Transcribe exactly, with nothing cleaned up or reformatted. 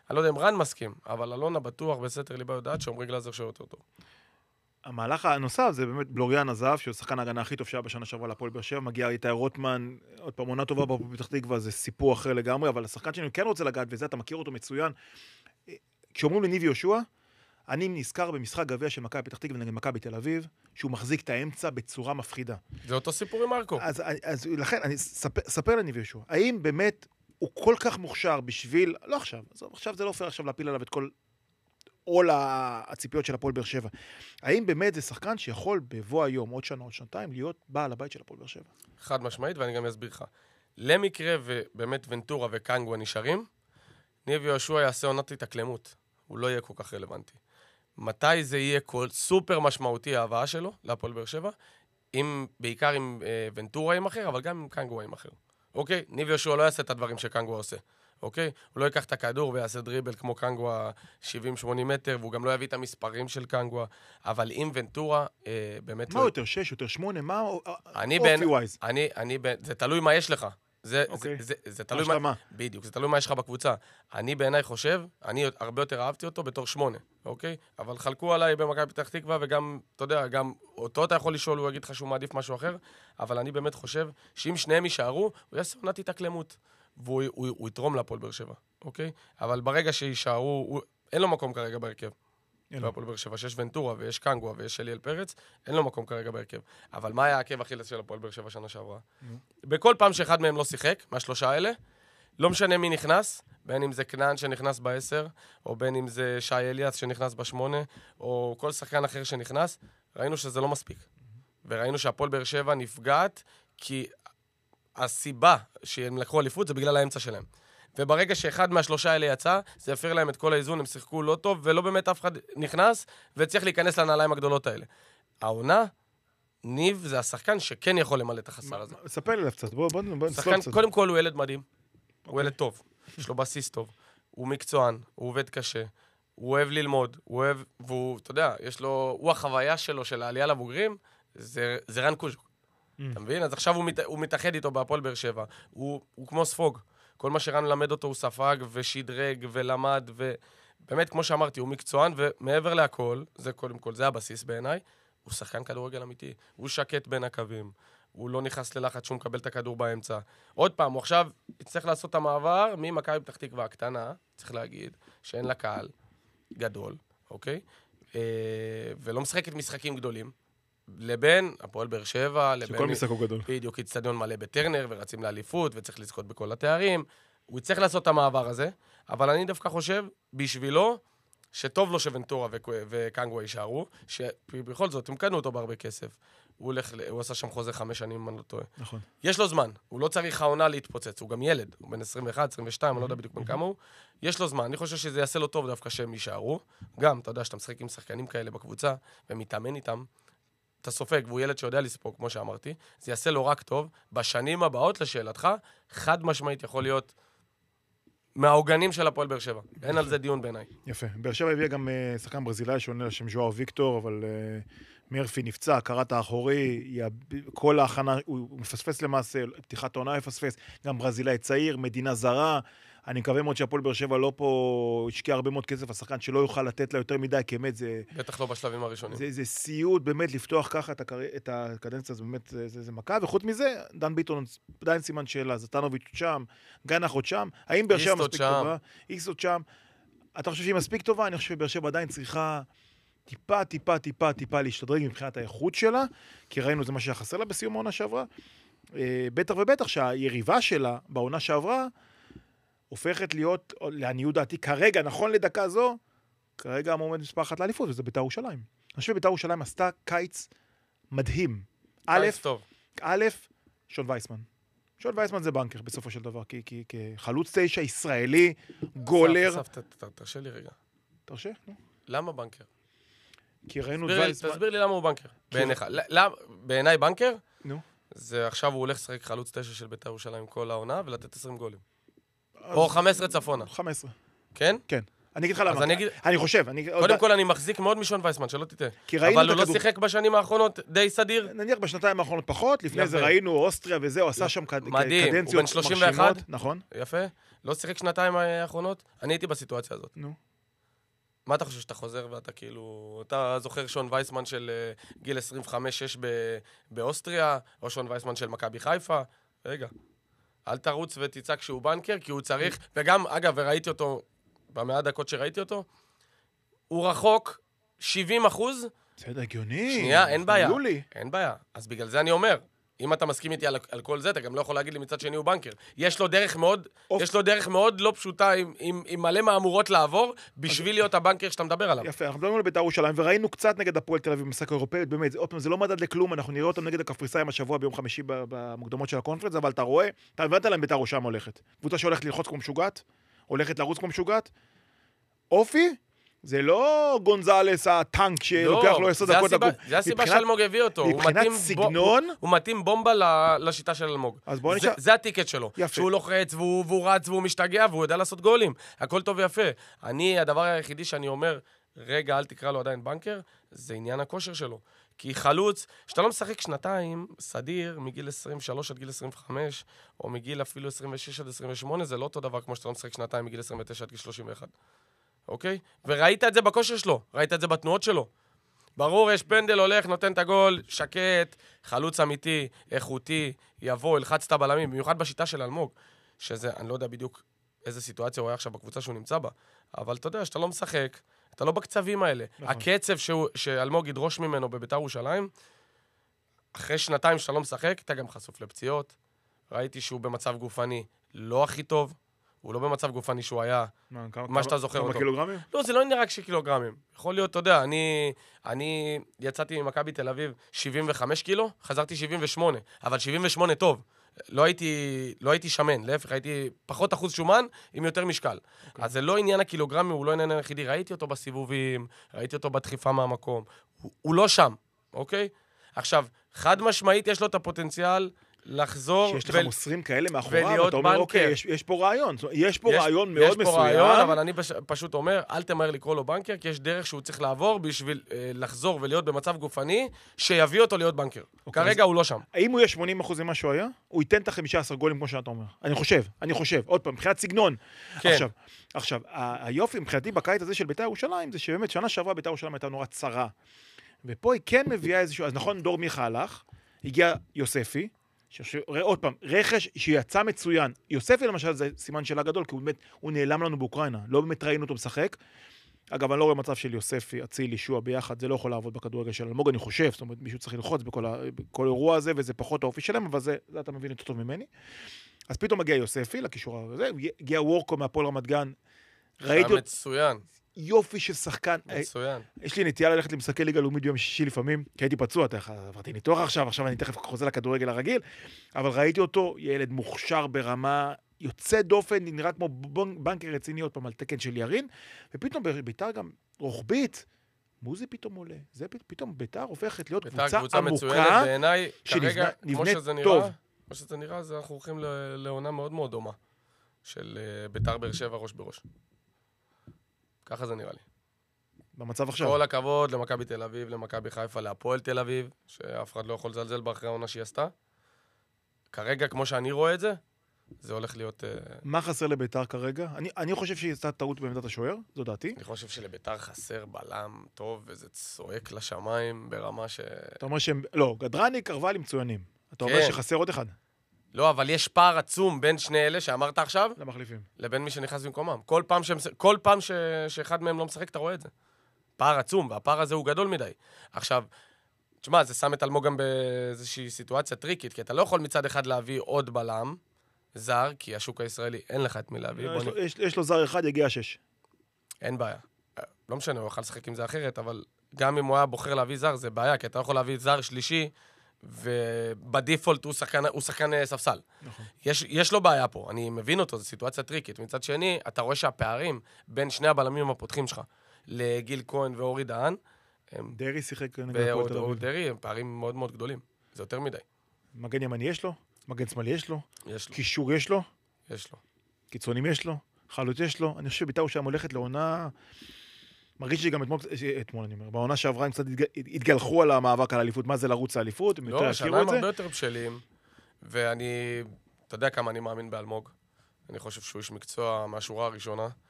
אני לא יודע אם רן מסכים, אבל אלונה בטוח בסתר ליבה יודעת שעומרי גלאזר שוער יותר טוב. המהלך הנוסף זה באמת בלוריאן עזב, שהוא שחקן ההגנה הכי טוב שהיה בשנה שעברה להפועל באר שבע, מגיע איתי רוטמן, עוד פעם עונה טובה בהפועל פתח תקווה, זה סיפור אחר לגמרי, אבל השחקן שאני כן רוצה לגעת, וזה אתה מכיר אותו מצוין, כשאומרים לניב יהושע, אני נזכר במשחק גביע של מכבי פתח תקווה נגד מכבי תל אביב, שהוא מחזיק את האמצע בצורה מפחידה. זה אותו סיפור עם מרקו. אז, אז לכן, אני ספר, ספר לניב יהושע, האם באמת הוא כל כך מוכשר בשביל, לא עכשיו, עכשיו זה לא פייר עכשיו להפיל עליו את כל עול הציפיות של הפועל באר שבע. האם באמת זה שחקן שיכול בבוא היום, עוד שנה, עוד שנתיים, להיות בעל הבית של הפועל באר שבע? חד משמעית, ואני גם אסביר לך. למקרה ובאמת ונטורה וקנגו נשארים, ניב יהושע יעשה עונת התאקלמות. הוא לא יהיה כל כך רלוונטי. מתי זה יהיה כל סופר משמעותי ההבאה שלו להפועל באר שבע? אם, בעיקר עם אה, ונטורה עם אחר, אבל גם עם קנגו עם אחר. אוקיי? ניב יהושע לא יעשה את הדברים שקנגו עושה. אוקיי? הוא לא ייקח את הכדור ויעשה דריבל כמו קנגו ה-שבעים שמונים מטר, והוא גם לא יביא את המספרים של קנגו, אבל עם ונטורה, אה, באמת... מה לא... יותר שש, יותר שמונה? מה אופי ווייז? אני, אני, זה תלוי מה יש לך. זה, okay. זה, זה, זה תלוי מה... בדיוק, זה תלוי מה יש לך בקבוצה. אני בעיניי חושב, אני הרבה יותר אהבתי אותו בתור שמונה, אוקיי? אבל חלקו עליי במכבי פתח תקווה, וגם, אתה יודע, גם אותו אתה יכול לשאול, הוא יגיד לך שהוא מעדיף משהו אחר, אבל אני באמת חושב שאם שניהם יישארו, הוא יעשה עונת התאקלמות. והוא הוא, הוא יתרום להפועל באר שבע, אוקיי? אבל ברגע שישארו, הוא, אין לו מקום כרגע בהרכב. בהפועל באר שבע, שיש ונטורה ויש קנגו ויש אליאל פרץ, אין לו מקום כרגע בהרכב. אבל מה היה העקב אכילס של הפועל באר שבע שנה שעברה? בכל פעם שאחד מהם לא שיחק, מהשלושה האלה, לא משנה מי נכנס, בין אם זה קנן שנכנס בעשר, או בין אם זה שי אליאס שנכנס בשמונה, או כל שחקן אחר שנכנס, ראינו שזה לא מספיק. וראינו שהפועל באר שבע נפגעת, כי הסיבה שהם לקחו אליפות זה בגלל האמצע שלהם. וברגע שאחד מהשלושה האלה יצא, זה יפר להם את כל האיזון, הם שיחקו לא טוב, ולא באמת אף אחד נכנס, וצריך להיכנס לנעליים הגדולות האלה. העונה, ניב זה השחקן שכן יכול למלא את החסר הזה. ספר לי קצת, בוא נסלול קצת. קודם כל הוא ילד מדהים, הוא ילד טוב, יש לו בסיס טוב, הוא מקצוען, הוא עובד קשה, הוא אוהב ללמוד, הוא אוהב, והוא, אתה יודע, יש לו, הוא החוויה שלו של העלייה לבוגרים, זה רן קוז'וק. אתה מבין? אז עכשיו הוא, מת, הוא מתאחד איתו בהפועל באר שבע. הוא, הוא כמו ספוג. כל מה שרן למד אותו הוא ספג ושדרג ולמד, ובאמת, כמו שאמרתי, הוא מקצוען, ומעבר להכל, זה קודם כל, זה הבסיס בעיניי, הוא שחקן כדורגל אמיתי. הוא שקט בין הקווים, הוא לא נכנס ללחץ שהוא מקבל את הכדור באמצע. עוד פעם, הוא עכשיו יצטרך לעשות את המעבר ממכבי פתח תקווה הקטנה, צריך להגיד, שאין לה קהל גדול, אוקיי? ולא משחקת משחקים גדולים. לבין הפועל באר שבע, לבין... שכל משחק הוא גדול. בדיוק, אצטדיון מלא בטרנר, ורצים לאליפות, וצריך לזכות בכל התארים. הוא יצטרך לעשות את המעבר הזה, אבל אני דווקא חושב, בשבילו, שטוב לו שוונטורה וקנגו יישארו, שבכל זאת, הם קנו אותו בהרבה כסף. הוא, הולך, הוא עשה שם חוזה חמש שנים, אם אני לא טועה. נכון. יש לו זמן, הוא לא צריך העונה להתפוצץ, הוא גם ילד, הוא בן עשרים ואחת, עשרים ושתיים, אני לא יודע בדיוק בין כמה הוא. יש לו זמן, אני חושב שזה יעשה לו טוב דווקא שהם יישארו. גם, אתה יודע, שאתה משחק עם שחקנים כאלה בקבוצה, ומתאמן איתם, אתה סופג, והוא ילד שיודע לספוג, כמו שאמרתי, זה יעשה לו רק טוב. בשנים הבאות, לשאלתך, חד משמעית יכול להיות מהעוגנים של הפועל באר שבע. אין על זה דיון בעיניי. יפה. באר שבע הביאה גם uh, שחקן ברזילאי שעונה לשם ז'ואר ויקטור, אבל uh, מרפי נפצע, קראת האחורי, כל ההכנה, הוא מפספס למעשה, פתיחת העונה מפספס, גם ברזילאי צעיר, מדינה זרה, אני מקווה מאוד שהפועל באר שבע לא פה השקיע הרבה מאוד כסף, השחקן שלא יוכל לתת לה יותר מדי, כי באמת זה... בטח לא בשלבים הראשונים. זה, זה סיוט באמת לפתוח ככה את, הקר... את הקדנציה, זה באמת, זה, זה, זה מכה, וחוץ מזה, דן ביטון עדיין סימן שאלה, זטנוביץ' שם, גנח עוד שם, האם באר שבע מספיק שם. טובה? איקס עוד שם. אתה חושב שהיא מספיק טובה? אני חושב שבאר שבע עדיין צריכה טיפה, טיפה, טיפה, טיפה להשתדרג מבחינת האיכות שלה, כי ראינו זה מה שחסר לה בסיום העונה שעברה. בטח ובטח שהיריבה שלה בעונה שעברה, הופכת להיות, לעניות דעתי, כרגע, נכון לדקה זו, כרגע המועמד מספר אחת לאליפות, וזה בית"ר ירושלים. אני חושב שבית"ר ירושלים עשתה קיץ מדהים. א', א', שון וייסמן. שון וייסמן זה בנקר בסופו של דבר, כי, כי, כחלוץ תשע ישראלי, גולר. אסף, תרשה לי רגע. תרשה? נו. למה בנקר? כי ראינו תסביר, וייסמן... תסביר לי למה הוא בנקר. בעיניך. בעיניי בנקר? נו. זה עכשיו הוא הולך לשחק חלוץ תשע של בית"ר ירושלים כל העונה, ולתת עשרים גולים. או חמש עשרה צפונה. חמש עשרה. כן? כן. אני אגיד לך למה. אני חושב. קודם כל, אני מחזיק מאוד משון וייסמן, שלא תטעה. אבל הוא לא שיחק בשנים האחרונות די סדיר. נניח בשנתיים האחרונות פחות, לפני זה ראינו אוסטריה וזה, הוא עשה שם קדנציות מרשימות. נכון. יפה. לא שיחק שנתיים האחרונות. אני הייתי בסיטואציה הזאת. נו. מה אתה חושב שאתה חוזר ואתה כאילו... אתה זוכר שון וייסמן של גיל עשרים וחמש שש באוסטריה, או שון וייסמן של מכבי חיפה? רגע. אל תרוץ ותצעק שהוא בנקר, כי הוא צריך... וגם, אגב, וראיתי אותו, במאה דקות שראיתי אותו, הוא רחוק שבעים אחוז. זה הגיוני. שנייה, אין בעיה. אין בעיה. אז בגלל זה אני אומר, אם אתה מסכים איתי על, על כל זה, אתה גם לא יכול להגיד לי מצד שני הוא בנקר. יש לו דרך מאוד, אופ. יש לו דרך מאוד לא פשוטה, עם, עם, עם מלא מאמורות לעבור, בשביל אז... להיות הבנקר שאתה מדבר עליו. יפה, אנחנו מדברים על בית"ר ירושלים, וראינו קצת נגד הפועל תל אביב במשחק האירופאי, באמת, זה, זה לא מדד לכלום, אנחנו נראה אותם נגד הקפריסאים השבוע ביום חמישי במוקדמות של הקונפרנס, אבל אתה רואה, אתה הבנת להם בית"ר ירושלים הולכת. קבוצה שהולכת ללחוץ כמו משוגעת, הולכת לרוץ כמו משוגעת. אופי, זה לא גונזלס הטנק שלוקח לו עשר דקות. זה הסיבה שאלמוג הביא אותו. מבחינת סגנון... הוא מתאים בומבה לשיטה של אלמוג. זה הטיקט שלו. שהוא לוחץ והוא רץ והוא משתגע והוא יודע לעשות גולים. הכל טוב ויפה. אני, הדבר היחידי שאני אומר, רגע, אל תקרא לו עדיין בנקר, זה עניין הכושר שלו. כי חלוץ, שאתה לא משחק שנתיים, סדיר, מגיל עשרים ושלוש עד גיל עשרים וחמש, או מגיל אפילו עשרים ושש עד עשרים ושמונה, זה לא אותו דבר כמו שאתה לא משחק שנתיים מגיל עשרים ותשע עד גיל שלושים ואחת. אוקיי? וראית את זה בכושר שלו, ראית את זה בתנועות שלו. ברור, יש פנדל, הולך, נותן את הגול, שקט, חלוץ אמיתי, איכותי, יבוא, ילחץ את הבלמים, במיוחד בשיטה של אלמוג, שזה, אני לא יודע בדיוק איזה סיטואציה הוא היה עכשיו בקבוצה שהוא נמצא בה, אבל אתה יודע, שאתה לא משחק, אתה לא בקצבים האלה. נכון. הקצב שהוא, שאלמוג ידרוש ממנו בבית"ר ירושלים, אחרי שנתיים שאתה לא משחק, אתה גם חשוף לפציעות, ראיתי שהוא במצב גופני לא הכי טוב, הוא לא במצב גופני שהוא היה, מה, כמה, מה שאתה זוכר כמה אותו. כמה קילוגרמים? לא, זה לא עניין רק שקילוגרמים. יכול להיות, אתה יודע, אני, אני יצאתי ממכבי תל אביב שבעים וחמש קילו, חזרתי שבעים ושמונה, אבל שבעים ושמונה טוב. לא הייתי, לא הייתי שמן, להפך, הייתי פחות אחוז שומן עם יותר משקל. Okay. אז זה לא עניין הקילוגרמים, הוא לא עניין היחידי. ראיתי אותו בסיבובים, ראיתי אותו בדחיפה מהמקום. הוא, הוא לא שם, אוקיי? עכשיו, חד משמעית יש לו את הפוטנציאל לחזור... שיש לך מוסרים כאלה מאחוריו, ואתה אומר, אוקיי, יש, יש פה רעיון. יש פה רעיון מאוד מסוים. יש פה רעיון, אבל אני פש, פשוט אומר, אל תמהר לקרוא לו בנקר, כי יש דרך שהוא צריך לעבור בשביל אה, לחזור ולהיות במצב גופני, שיביא אותו להיות בנקר. אוקיי, כרגע אז, הוא לא שם. האם הוא יהיה שמונים אחוז ממה שהוא היה? הוא ייתן את ה-חמישה עשר גולים כמו שאתה אומר. אני חושב, אני חושב. עוד פעם, מבחינת סגנון. כן. עכשיו, עכשיו, היופי מבחינתי בקיץ הזה של בית"ר ירושלים, זה שבאמת שנה שעברה בית"ר ירושלים הייתה נורא צרה. ופה היא כן מביאה איזשהו, אז נכון, דור מיכה הלך, הגיע יוספי, ראה עוד פעם, רכש שיצא מצוין. יוספי למשל זה סימן שאלה גדול, כי הוא באמת, הוא נעלם לנו באוקראינה, לא באמת ראינו אותו משחק. אגב, אני לא רואה מצב של יוספי, אציל, ישוע ביחד, זה לא יכול לעבוד בכדורגל של אלמוג, אני חושב, זאת אומרת, מישהו צריך ללחוץ בכל, ה, בכל אירוע הזה, וזה פחות האופי שלהם, אבל זה, זה אתה מבין יותר טוב ממני. אז פתאום מגיע יוספי לקישור הזה, הגיע וורקו מהפועל רמת גן, ראיתי אותו... מצוין. יופי של שחקן. מצוין. יש לי נטייה ללכת למשחקי ליגה לאומית ביום שישי לפעמים, כי הייתי פצוע, עברתי ניתוח עכשיו, עכשיו אני תכף חוזר לכדורגל הרגיל, אבל ראיתי אותו, ילד מוכשר ברמה, יוצא דופן, נראה כמו בנקר רציני עוד פעם על תקן של ירין, ופתאום בית"ר גם רוחבית, מוזי פתאום עולה. זה פתאום בית"ר הופכת להיות קבוצה עמוקה, בעיניי, כרגע, כמו שזה נראה, כמו שזה נראה, אז אנחנו הולכים לעונה מאוד מאוד דומה, של בית"ר באר שבע ראש בראש. ככה זה נראה לי. במצב עכשיו. כל הכבוד למכבי תל אביב, למכבי חיפה, להפועל תל אביב, שאף אחד לא יכול לזלזל באחרי העונה שהיא עשתה. כרגע, כמו שאני רואה את זה, זה הולך להיות... מה חסר לביתר כרגע? אני, אני חושב שהיא עשתה טעות בעמדת השוער, זו דעתי. אני חושב שלביתר חסר בלם טוב, וזה צועק לשמיים ברמה ש... אתה אומר שהם... לא, גדרני קרבה לי מצוינים. אתה אומר שחסר עוד אחד. לא, אבל יש פער עצום בין שני אלה שאמרת עכשיו, למחליפים. לבין מי שנכנס במקומם. כל פעם, שמש... כל פעם ש... שאחד מהם לא משחק, אתה רואה את זה. פער עצום, והפער הזה הוא גדול מדי. עכשיו, תשמע, זה שם את אלמוג גם באיזושהי סיטואציה טריקית, כי אתה לא יכול מצד אחד להביא עוד בלם, זר, כי השוק הישראלי אין לך את מי להביא. יש, לו, יש, יש לו זר אחד, יגיע שש. אין בעיה. לא משנה, הוא יכול לשחק עם זה אחרת, אבל גם אם הוא היה בוחר להביא זר, זה בעיה, כי אתה יכול להביא זר שלישי, ובדיפולט הוא שחקן, הוא שחקן ספסל. נכון. יש, יש לו בעיה פה, אני מבין אותו, זו סיטואציה טריקית. מצד שני, אתה רואה שהפערים בין שני הבלמים הפותחים שלך, לגיל כהן ואורי דהן, הם... דרי שיחק נגד הפועל תל אביב. דרי, הם פערים מאוד מאוד גדולים. זה יותר מדי. מגן ימני יש לו? מגן שמאלי יש לו? יש לו. קישור יש לו? יש לו. קיצונים יש לו? חלוץ יש לו, אני חושב שבית"ר ירושלים הולכת לעונה, מרגיש שגם אתמול, אתמול אני אומר, בעונה שעברה הם קצת התגלחו על המאבק על האליפות, מה זה לרוץ לאליפות, הם יותר הכירו את זה. לא, השנה הם הרבה יותר בשלים, ואני, אתה יודע כמה אני מאמין באלמוג, אני חושב שהוא איש מקצוע מהשורה הראשונה,